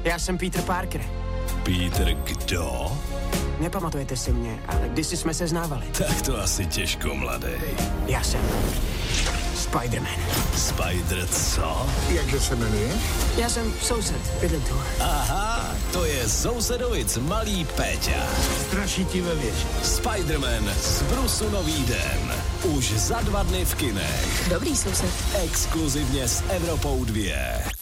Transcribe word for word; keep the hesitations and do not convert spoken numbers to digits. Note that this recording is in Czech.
Já jsem Peter Parker. Peter kdo? Nepamatujete si mě, ale kdysi jsme se znávali. Tak to asi těžko, mladej. Já jsem Spider-Man. Spider co? Jakže se jmenuje? Já jsem soused, bydlím tu. Aha, to je sousedovic malý Péťa. Straší ti ve věži. Spider-Man z Brusu nový den. Už za dva dny v kinech. Dobrý soused. Exkluzivně s Evropou dva.